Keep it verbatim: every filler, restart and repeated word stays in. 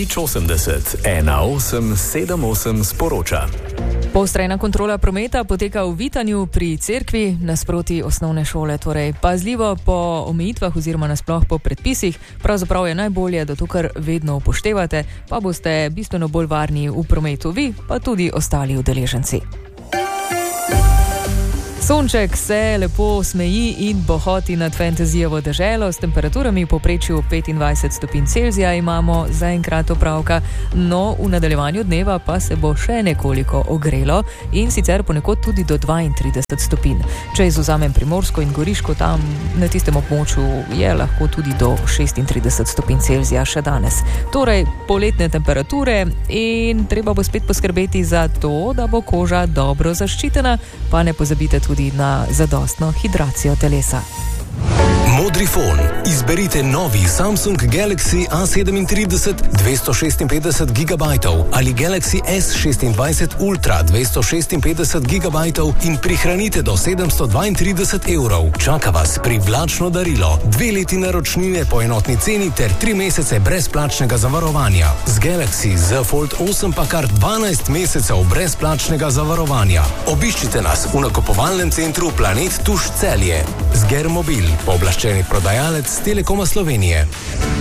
nič osemdeset, ena osem sedem osem sporoča. Poostrena kontrola prometa poteka v Vitanju pri cerkvi nasproti osnovne šole. Torej, pazljivo po omejitvah oziroma nasploh po predpisih. Pravzaprav je najbolje, da to kar vedno upoštevate, pa boste bistveno bolj varni v prometu vi, pa tudi ostali udeleženci. Sonček se lepo smeji in bohoti nad fantazijevo deželo. S temperaturami v povprečju petindvajset stopinj Celzija imamo zaenkrat opravka, no v nadaljevanju dneva pa se bo še nekoliko ogrelo in sicer ponekod tudi do dvaintrideset stopinj. Če izvzamem Primorsko in Goriško, tam na tistem območju je lahko tudi do šestintrideset stopinj Celzija še danes. Torej, poletne temperature in treba bo spet poskrbeti za to, da bo koža dobro zaščitena, pa ne pozabite tudi na zadostno hidracijo telesa. Modrifon. Izberite novi Samsung Galaxy A sedemintrideset dvesto šestinpetdeset gigabajtov ali Galaxy S šestindvajset Ultra dvesto šestinpetdeset gigabajtov in prihranite do sedemsto dvaintrideset evrov. Čaka vas privlačno darilo, dve leti naročnine po enotni ceni ter tri mesece brezplačnega zavarovanja. Z Galaxy Z Fold osem pa kar dvanajst mesecev brezplačnega zavarovanja. Obiščite nas v nakupovalnem centru Planet Tuš Celje. Zger Mobil, pooblaščeni prodajalec Telekoma Slovenije.